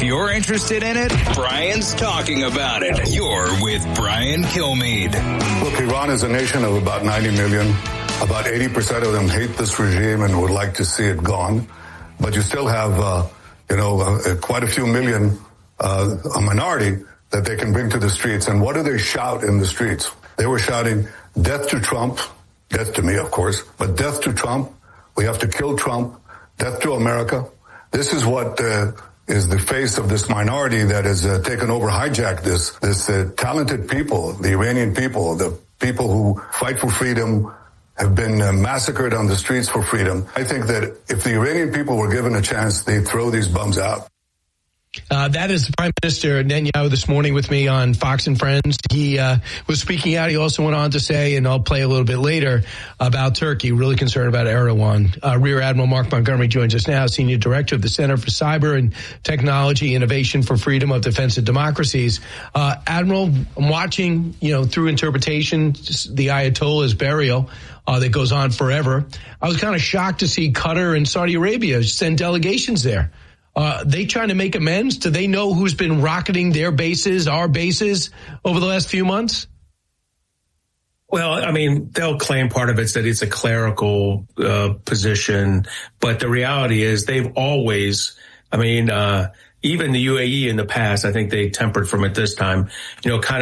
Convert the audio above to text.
If you're interested in it, Brian's talking about it. You're with Brian Kilmeade. Look, Iran is a nation of about 90 million. About 80% of them hate this regime and would like to see it gone. But you still have, quite a few million, a minority that they can bring to the streets. And what do they shout in the streets? They were shouting, death to Trump, death to me, of course, but death to Trump. We have to kill Trump, death to America. This is what is the face of this minority that has taken over, hijacked this talented people, the Iranian people, the people who fight for freedom, have been massacred on the streets for freedom. I think that if the Iranian people were given a chance, they'd throw these bums out. That is Prime Minister Netanyahu this morning with me on Fox and Friends. He was speaking out. He also went on to say, and I'll play a little bit later, about Turkey, really concerned about Erdogan. Rear Admiral Mark Montgomery joins us now, Senior Director of the Center for Cyber and Technology Innovation for Freedom of Defense and Democracies. Admiral, I'm watching, through interpretation, the Ayatollah's burial that goes on forever. I was kind of shocked to see Qatar and Saudi Arabia send delegations there. They trying to make amends? Do they know who's been rocketing their bases, our bases, over the last few months? Well, I mean, they'll claim part of it's that it's a clerical position, but the reality is they've always, even the UAE in the past, I think they tempered from it this time, kind of